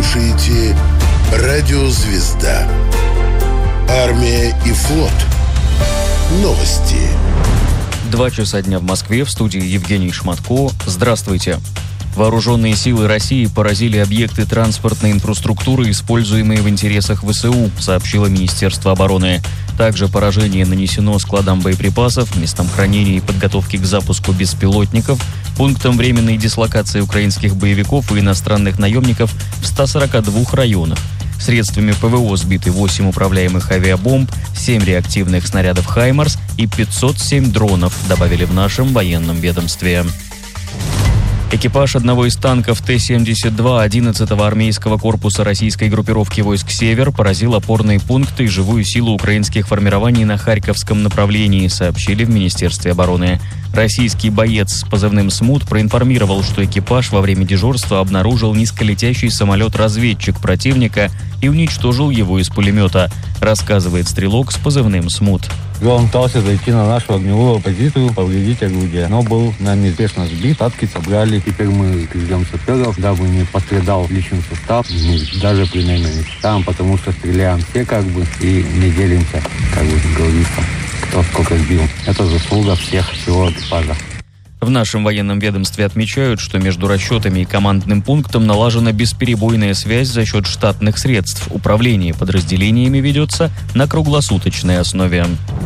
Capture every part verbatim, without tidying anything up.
слушаете «Радио Звезда». Армия и флот. Новости. Два часа дня в Москве. В студии Евгений Шматко. Здравствуйте. Вооруженные силы России поразили объекты транспортной инфраструктуры, используемые в интересах ВСУ, сообщило Министерство обороны. Также поражение нанесено складам боеприпасов, местам хранения и подготовки к запуску беспилотников, пунктам временной дислокации украинских боевиков и иностранных наемников в ста сорока двух районах. Средствами ПВО сбиты восемь управляемых авиабомб, семь реактивных снарядов «Хаймарс» и пятьсот семь дронов, добавили в нашем военном ведомстве. Экипаж одного из танков Т семьдесят два одиннадцатого армейского корпуса российской группировки войск «Север» поразил опорные пункты и живую силу украинских формирований на Харьковском направлении, сообщили в Министерстве обороны. Российский боец с позывным «Смут» проинформировал, что экипаж во время дежурства обнаружил низколетящий самолет-разведчик противника и уничтожил его из пулемета, рассказывает стрелок с позывным «Смут». Он пытался зайти на нашу огневую позицию, повредить орудие, но был нами успешно сбит. Татки собрали. Теперь мы ждем саперов, дабы не пострадал личный состав, мы даже при наименьшем там, потому что стреляем все как бы и не делимся, как бы говорится, кто сколько сбил. Это заслуга всех, всего экипажа. В нашем военном ведомстве отмечают, что между расчетами и командным пунктом налажена бесперебойная связь за счет штатных средств. Управление подразделениями ведется на круглосуточной основе.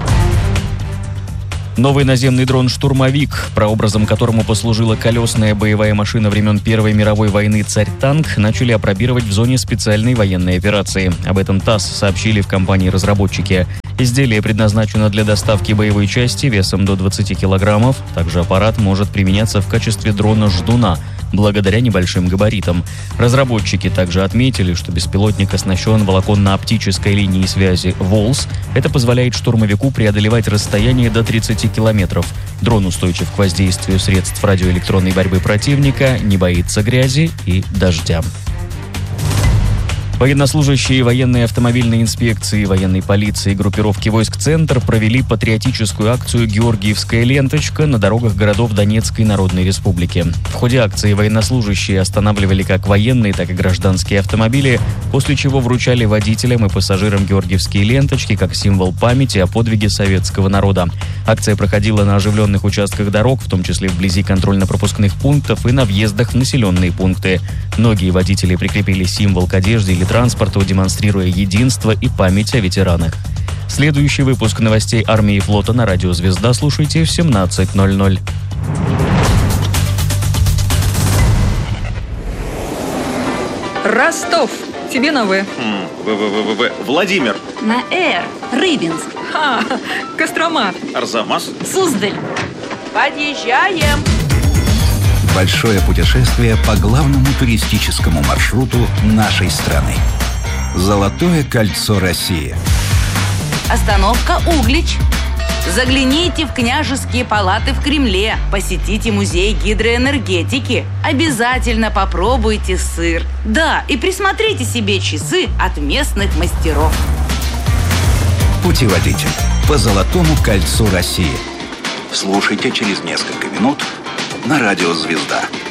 Новый наземный дрон «Штурмовик», прообразом которому послужила колесная боевая машина времен Первой мировой войны «Царь-танк», начали опробировать в зоне специальной военной операции. Об этом ТАСС сообщили в компании-разработчики. Изделие предназначено для доставки боевой части весом до двадцати килограммов. Также аппарат может применяться в качестве дрона-ждуна, благодаря небольшим габаритам. Разработчики также отметили, что беспилотник оснащен волоконно-оптической линией связи «ВОЛС». Это позволяет штурмовику преодолевать расстояние до тридцати километров. Дрон устойчив к воздействию средств радиоэлектронной борьбы противника, не боится грязи и дождя. Военнослужащие военной автомобильной инспекции, военной полиции и группировки войск «Центр» провели патриотическую акцию «Георгиевская ленточка» на дорогах городов Донецкой Народной Республики. В ходе акции военнослужащие останавливали как военные, так и гражданские автомобили, после чего вручали водителям и пассажирам георгиевские ленточки как символ памяти о подвиге советского народа. Акция проходила на оживленных участках дорог, в том числе вблизи контрольно-пропускных пунктов и на въездах в населенные пункты. Многие водители прикрепили символ к одежде или транспорту, демонстрируя единство и память о ветеранах. Следующий выпуск новостей армии и флота на радио «Звезда» слушайте в семнадцать ноль ноль. Ростов. Тебе на «В». В-В-В-В. Владимир. На «Р». Рыбинск. Ха, Кострома. Арзамас. Суздаль. Подъезжаем. Большое путешествие по главному туристическому маршруту нашей страны. Золотое кольцо России. Остановка Углич. Загляните в княжеские палаты в Кремле. Посетите музей гидроэнергетики. Обязательно попробуйте сыр. Да, и присмотрите себе часы от местных мастеров. Путеводитель по Золотому кольцу России. Слушайте через несколько минут на радио «Звезда».